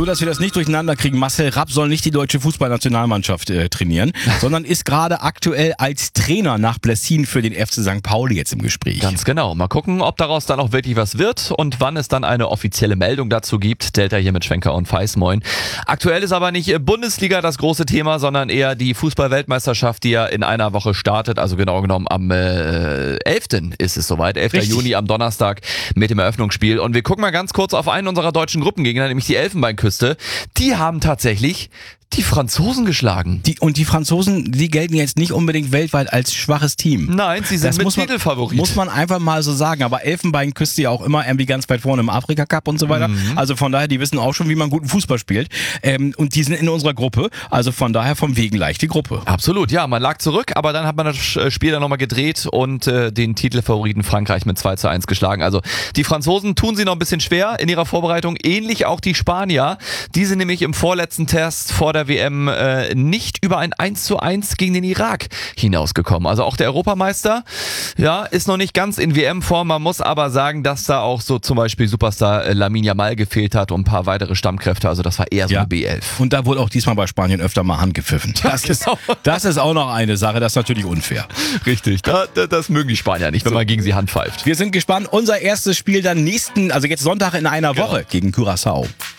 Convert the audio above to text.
So, dass wir das nicht durcheinander kriegen. Marcel Rapp soll nicht die deutsche Fußballnationalmannschaft trainieren, sondern ist gerade aktuell als Trainer nach Blessin für den FC St. Pauli jetzt im Gespräch. Ganz genau. Mal gucken, ob daraus dann auch wirklich was wird und wann es dann eine offizielle Meldung dazu gibt. Delta hier mit Schwenker und Feis, moin. Aktuell ist aber nicht Bundesliga das große Thema, sondern eher die Fußball-Weltmeisterschaft, die ja in einer Woche startet. Also genau genommen am 11. ist es soweit. 11. Richtig. Juni am Donnerstag mit dem Eröffnungsspiel. Und wir gucken mal ganz kurz auf einen unserer deutschen Gruppengegner, nämlich die Elfenbeinküste. Die haben tatsächlich die Franzosen geschlagen. Die Franzosen, die gelten jetzt nicht unbedingt weltweit als schwaches Team. Nein, sie sind Das mit muss man- Titelfavorit. Muss man einfach mal so sagen. Aber Elfenbeinküste ja auch immer irgendwie ganz weit vorne im Afrika-Cup und so weiter. Also von daher, die wissen auch schon, wie man guten Fußball spielt. Und die sind in unserer Gruppe. Also von daher vom Wegen leichte Gruppe. Absolut, ja, man lag zurück, aber dann hat man das Spiel dann nochmal gedreht und den Titelfavoriten Frankreich mit 2:1 geschlagen. Also die Franzosen tun sie noch ein bisschen schwer in ihrer Vorbereitung, ähnlich auch die Spanier. Die sind nämlich im vorletzten Test vor der WM nicht über ein 1:1 gegen den Irak hinausgekommen. Also auch der Europameister, ja, ist noch nicht ganz in WM-Form. Man muss aber sagen, dass da auch so zum Beispiel Superstar Lamine Yamal gefehlt hat und ein paar weitere Stammkräfte. Also das war eher so eine B11. Und da wurde auch diesmal bei Spanien öfter mal Hand gepfiffen. Das ist auch noch eine Sache, das ist natürlich unfair. Richtig, das mögen die Spanier nicht, wenn man gegen sie Hand pfeift. Wir sind gespannt. Unser erstes Spiel dann also jetzt Sonntag in einer Woche gegen Curaçao.